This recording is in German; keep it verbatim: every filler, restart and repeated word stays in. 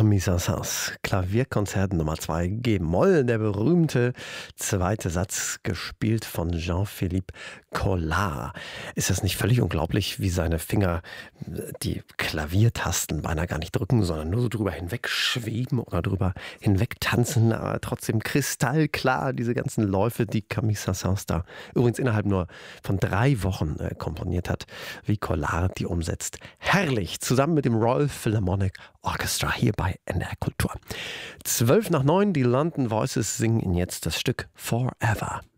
Camille Saint-Saëns, Klavierkonzert Nummer zwei, G-Moll, der berühmte zweite Satz, gespielt von Jean-Philippe Collard. Ist das nicht völlig unglaublich, wie seine Finger die Klaviertasten beinahe gar nicht drücken, sondern nur so drüber hinweg schweben oder drüber hinweg tanzen, aber trotzdem kristallklar, diese ganzen Läufe, die Camille Saint-Saëns da übrigens innerhalb nur von drei Wochen äh, komponiert hat, wie Collard die umsetzt. Herrlich, zusammen mit dem Royal Philharmonic Orchestra hier bei N D R Kultur. Zwölf nach neun, die London Voices singen Ihnen jetzt das Stück Forever.